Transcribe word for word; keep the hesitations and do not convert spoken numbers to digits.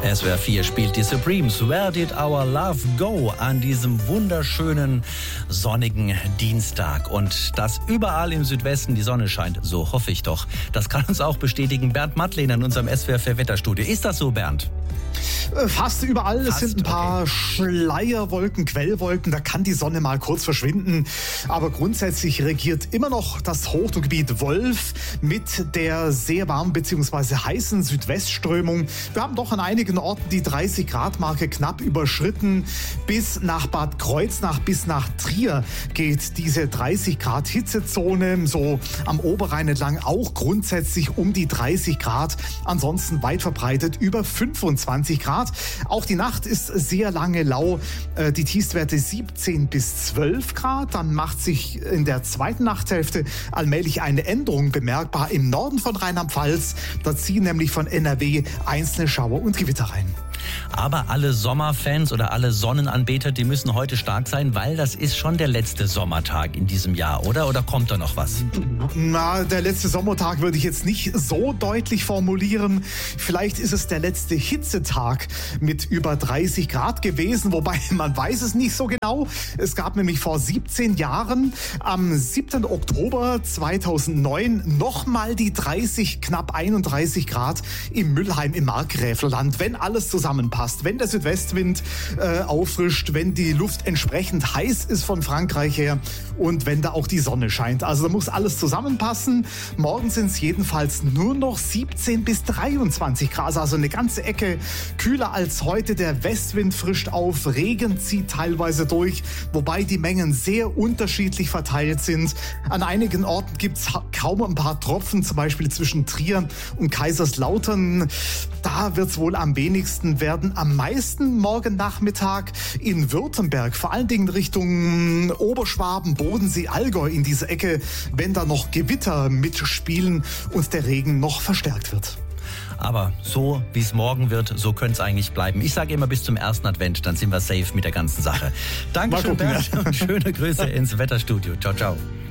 S W R vier spielt die Supremes. Where did our love go? An diesem wunderschönen sonnigen Dienstag. Und dass überall im Südwesten die Sonne scheint, so hoffe ich doch. Das kann uns auch bestätigen Bernd Mattlehner in unserem S W R vier Wetterstudio. Ist das so, Bernd? Fast überall. Fast, es sind ein paar okay. Schleierwolken, Quellwolken. Da kann die Sonne mal kurz verschwinden. Aber grundsätzlich regiert immer noch das Hochdruckgebiet Wolf mit der sehr warmen bzw. heißen Südwestströmung. Wir haben doch an einigen Orten die dreißig Grad Marke knapp überschritten. Bis nach Bad Kreuznach, bis nach Trier geht diese dreißig Grad Hitzezone. So am Oberrhein entlang auch grundsätzlich um die dreißig Grad. Ansonsten weit verbreitet über fünfundzwanzig Grad. Auch die Nacht ist sehr lange lau. Die Tiefstwerte siebzehn bis zwölf Grad. Dann macht sich in der zweiten Nachthälfte allmählich eine Änderung bemerkbar im Norden von Rheinland-Pfalz. Da ziehen nämlich von N R W einzelne Schauer und Gewitter rein. Aber alle Sommerfans oder alle Sonnenanbeter, die müssen heute stark sein, weil das ist schon der letzte Sommertag in diesem Jahr, oder? Oder kommt da noch was? Na, der letzte Sommertag würde ich jetzt nicht so deutlich formulieren. Vielleicht ist es der letzte Hitzetag mit über dreißig Grad gewesen, wobei man weiß es nicht so genau. Es gab nämlich vor siebzehn Jahren, am siebten Oktober zweitausendneun, nochmal die dreißig, knapp einunddreißig Grad im Mülheim im Markgräflerland. Wenn alles zusammenpasst, wenn der Südwestwind äh, auffrischt, wenn die Luft entsprechend heiß ist von Frankreich her und wenn da auch die Sonne scheint. Also da muss alles zusammenpassen. Morgen sind es jedenfalls nur noch siebzehn bis dreiundzwanzig Grad, also eine ganze Ecke kühler als heute. Der Westwind frischt auf, Regen zieht teilweise durch, wobei die Mengen sehr unterschiedlich verteilt sind. An einigen Orten gibt es kaum ein paar Tropfen, zum Beispiel zwischen Trier und Kaiserslautern. Da wird es wohl am wenigsten werden. Am meisten morgen Nachmittag in Württemberg, vor allen Dingen Richtung Oberschwaben, Bodensee, Allgäu in diese Ecke, wenn da noch Gewitter mitspielen und der Regen noch verstärkt wird. Aber so, wie es morgen wird, so könnte es eigentlich bleiben. Ich sage immer bis zum ersten Advent, dann sind wir safe mit der ganzen Sache. Dankeschön, Bernd, und schöne Grüße ins Wetterstudio. Ciao, ciao.